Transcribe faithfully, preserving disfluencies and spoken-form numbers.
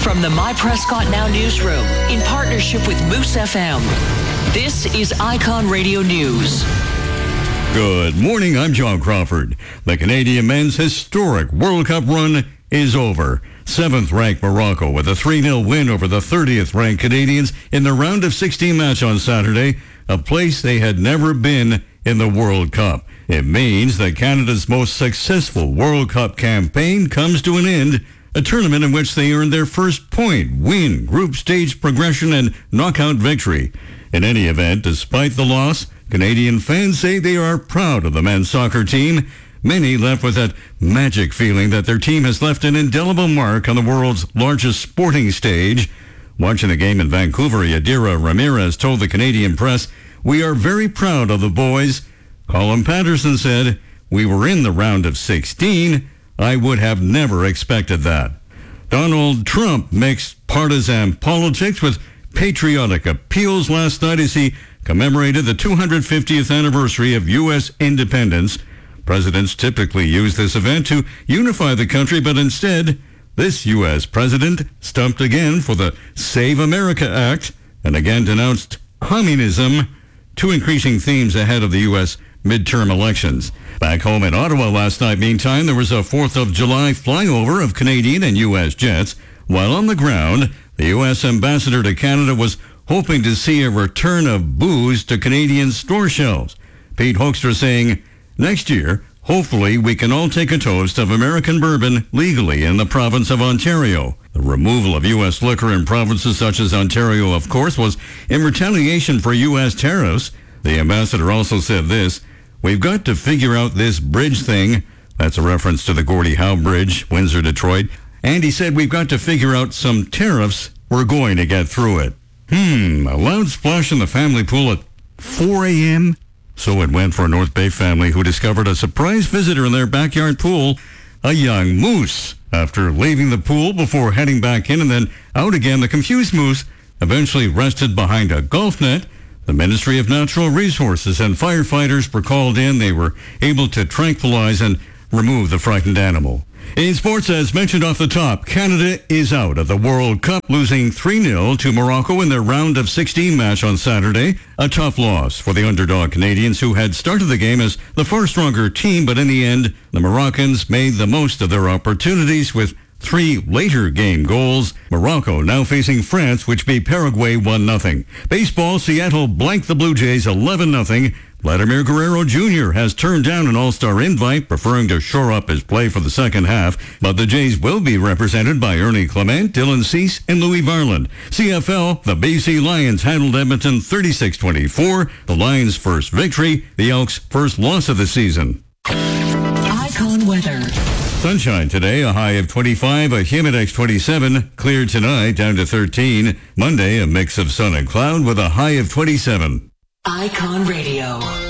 From the My Prescott Now newsroom, in partnership with Moose F M, this is Icon Radio News. Good morning, I'm John Crawford. The Canadian men's historic World Cup run is over. Seventh-ranked Morocco with a three nil win over the thirtieth-ranked Canadians in the round of sixteen match on Saturday, a place they had never been in the World Cup. It means that Canada's most successful World Cup campaign comes to an end, a tournament in which they earned their first point, win, group stage progression, and knockout victory. In any event, despite the loss, Canadian fans say they are proud of the men's soccer team. Many left with that magic feeling that their team has left an indelible mark on the world's largest sporting stage. Watching the game in Vancouver, Yadira Ramirez told the Canadian press, "We are very proud of the boys." Colin Patterson said, "We were in the round of sixteen. I would have never expected that." Donald Trump mixed partisan politics with patriotic appeals last night as he commemorated the two hundred fiftieth anniversary of U S independence. Presidents typically use this event to unify the country, but instead, this U S president stumped again for the Save America Act and again denounced communism, two increasing themes ahead of the U S midterm elections. Back home in Ottawa last night, meantime, there was a fourth of July flyover of Canadian and U S jets, while on the ground, the U S ambassador to Canada was hoping to see a return of booze to Canadian store shelves. Pete Hoekstra saying, "Next year, hopefully we can all take a toast of American bourbon legally in the province of Ontario." The removal of U S liquor in provinces such as Ontario, of course, was in retaliation for U S tariffs. The ambassador also said this, "We've got to figure out this bridge thing." That's a reference to the Gordie Howe Bridge, Windsor, Detroit. And he said, "We've got to figure out some tariffs. We're going to get through it." Hmm, a loud splash in the family pool at four a.m.? So it went for a North Bay family who discovered a surprise visitor in their backyard pool, a young moose. After leaving the pool before heading back in and then out again, the confused moose eventually rested behind a golf net. The Ministry of Natural Resources and firefighters were called in. They were able to tranquilize and remove the frightened animal. In sports, as mentioned off the top, Canada is out of the World Cup, losing three nil to Morocco in their round of sixteen match on Saturday. A tough loss for the underdog Canadians, who had started the game as the far stronger team, but in the end, the Moroccans made the most of their opportunities with three later game goals. Morocco now facing France, which beat Paraguay one nothing. Baseball, Seattle blanked the Blue Jays eleven nothing. Vladimir Guerrero Junior has turned down an all-star invite, preferring to shore up his play for the second half. But the Jays will be represented by Ernie Clement, Dylan Cease, and Louis Varland. C F L, the B C Lions handled Edmonton thirty-six twenty-four. The Lions' first victory, the Elks' first loss of the season. Icon weather. Sunshine today, a high of twenty-five, a Humidex twenty-seven. Clear tonight, down to thirteen. Monday, a mix of sun and cloud with a high of twenty-seven. Icon Radio.